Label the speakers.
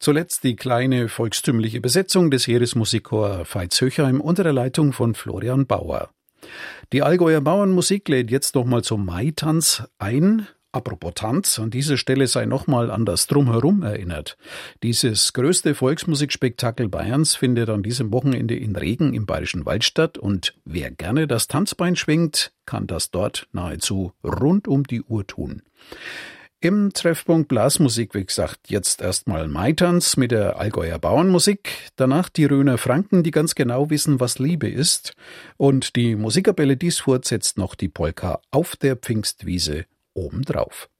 Speaker 1: Zuletzt die kleine volkstümliche Besetzung des Heeresmusikchor Veitshöchheim unter der Leitung von Florian Bauer. Die Allgäuer Bauernmusik lädt jetzt nochmal zum Maitanz ein. Apropos Tanz, an dieser Stelle sei nochmal an das Drumherum erinnert. Dieses größte Volksmusikspektakel Bayerns findet an diesem Wochenende in Regen im Bayerischen Wald statt und wer gerne das Tanzbein schwingt, kann das dort nahezu rund um die Uhr tun. Im Treffpunkt Blasmusik, wie gesagt, jetzt erstmal Maitanz mit der Allgäuer Bauernmusik, danach die Röner Franken, die ganz genau wissen, was Liebe ist, und die Musikkapelle dies fortsetzt noch die Polka auf der Pfingstwiese obendrauf.